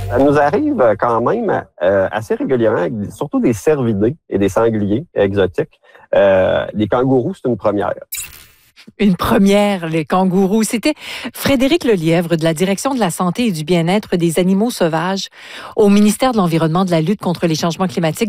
Ça nous arrive quand même assez régulièrement, avec surtout des cervidés et des sangliers exotiques. Les kangourous, c'est une première. Une première, les kangourous. C'était Frédéric Lelièvre de la Direction de la santé et du bien-être des animaux sauvages au ministère de l'Environnement, de la lutte contre les changements climatiques.